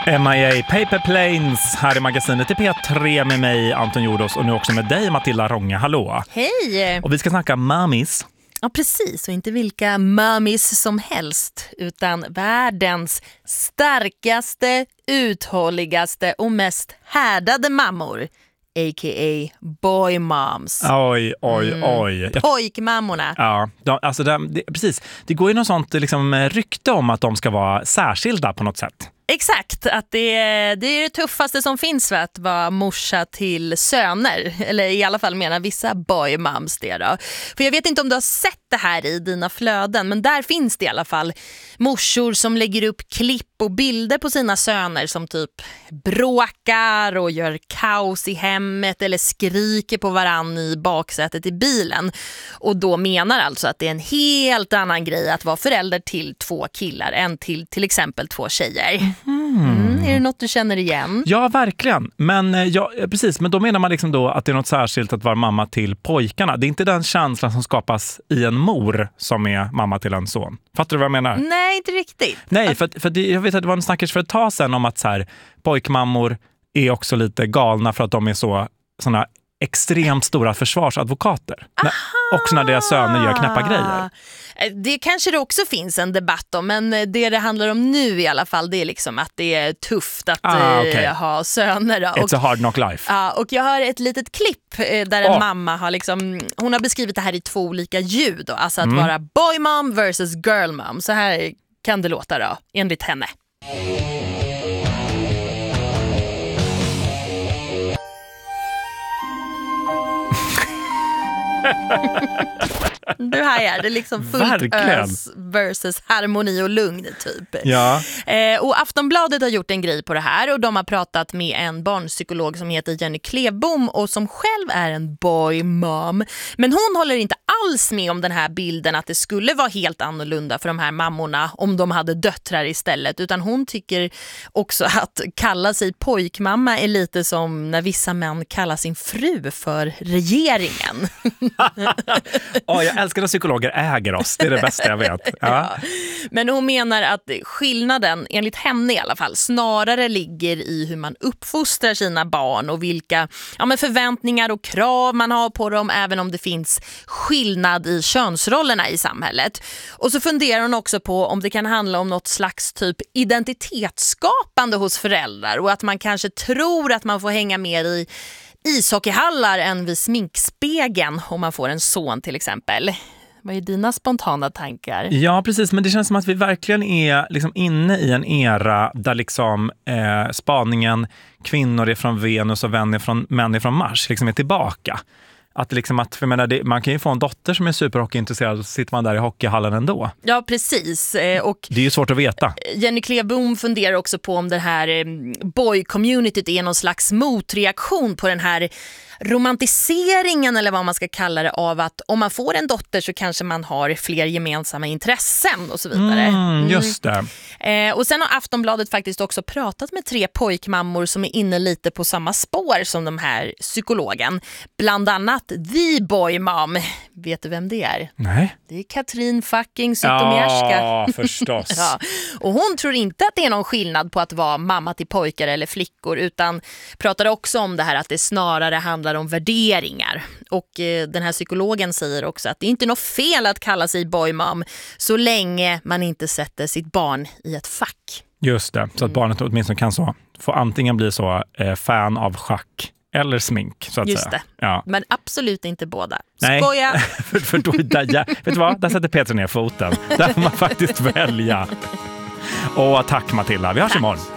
MIA Paper Planes här i magasinet i P3 med mig Anton Jordos och nu också med dig Matilda Ronge. Hallå! Hej! Och vi ska snacka mummies. Ja, precis. Och inte vilka mummies som helst utan världens starkaste, uthålligaste och mest härdade mammor. A.k.a. boy moms. Oj. Pojkmammorna. Ja, precis. Det går ju något sånt liksom, rykte om att de ska vara särskilda på något sätt. Exakt, att det är det tuffaste som finns för att vara morsa till söner. Eller i alla fall menar vissa boy moms det då. För jag vet inte om du har sett det här i dina flöden, men där finns det i alla fall morsor som lägger upp klipp och bilder på sina söner som typ bråkar och gör kaos i hemmet eller skriker på varann i baksätet i bilen. Och då menar alltså att det är en helt annan grej att vara förälder till 2 killar än till exempel 2 tjejer. Är det något du känner igen? Ja, verkligen. Men precis, men då menar man liksom då att det är något särskilt att vara mamma till pojkarna. Det är inte den känslan som skapas i en mor som är mamma till en son. Fattar du vad jag menar? Nej, inte riktigt. Nej, för jag vet att det var en snackers för ett tag sedan om att så här, pojkmammor är också lite galna för att de är såna extremt stora försvarsadvokater. Också när deras söner gör knäppa grejer. Det kanske det också finns en debatt om, men det handlar om nu i alla fall, det är liksom att det är tufft att ha söner. It's a hard knock life. Ja, och jag har ett litet klipp där en mamma har liksom, hon har beskrivit det här i 2 olika ljud då, alltså att vara boy mom versus girl mom. Så här kan det låta då, enligt henne. Du hajar, det är liksom fullt ös versus harmoni och lugn typ. Ja. Och Aftonbladet har gjort en grej på det här och de har pratat med en barnpsykolog som heter Jenny Klevbom och som själv är en boy mom. Men hon håller inte alls med om den här bilden att det skulle vara helt annorlunda för de här mammorna om de hade döttrar istället, utan hon tycker också att kalla sig pojkmamma är lite som när vissa män kallar sin fru för regeringen. Jag älskar att psykologer äger oss. Det är det bästa jag vet. Ja. Men hon menar att skillnaden, enligt henne i alla fall, snarare ligger i hur man uppfostrar sina barn och vilka förväntningar och krav man har på dem, även om det finns skillnad i könsrollerna i samhället. Och så funderar hon också på om det kan handla om något slags typ identitetsskapande hos föräldrar och att man kanske tror att man får hänga med i ishockeyhallar än vid sminkspegeln om man får en son till exempel. Vad är dina spontana tankar? Ja, precis. Men det känns som att vi verkligen är liksom inne i en era där liksom, spaningen kvinnor är från Venus och män är från Mars liksom är tillbaka. Att för man kan ju få en dotter som är superhockeyintresserad och så sitter man där i hockeyhallen ändå. Ja, precis. Och det är ju svårt att veta. Jenny Klevbom funderar också på om det här boy-communityt är någon slags motreaktion på den här romantiseringen eller vad man ska kalla det av att om man får en dotter så kanske man har fler gemensamma intressen och så vidare. Just det. Och sen har Aftonbladet faktiskt också pratat med 3 pojkmammor som är inne lite på samma spår som de här psykologen. Bland annat The Boy Mom. Vet du vem det är? Nej. Det är Katrin fucking Zytomierska. Ja, förstås. Ja. Och hon tror inte att det är någon skillnad på att vara mamma till pojkar eller flickor, utan pratar också om det här att det snarare handlar om värderingar. Och den här psykologen säger också att det är inte något fel att kalla sig boy mom så länge man inte sätter sitt barn i ett fack. Just det, så att barnet åtminstone kan få antingen bli så fan av schack eller smink, så att just säga. Det, ja. Men absolut inte båda. Nej. Skoja! för då, vet du vad? Där sätter Peter ner foten. Där får man faktiskt välja. Och tack Matilda, vi hörs imorgon.